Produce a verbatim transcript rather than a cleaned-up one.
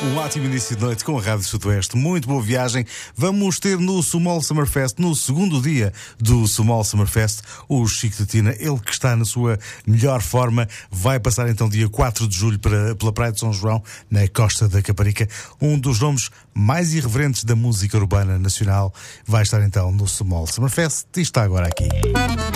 Um ótimo início de noite com a Rádio Sudoeste. Muito boa viagem. Vamos ter no Sumol Summer Fest, no segundo dia do Sumol Summer Fest, o Chico de Tina, ele que está na sua melhor forma. Vai passar então dia quatro de julho para, pela Praia de São João, na Costa da Caparica. Um dos nomes mais irreverentes da música urbana nacional vai estar então no Sumol Summer Fest e está agora aqui.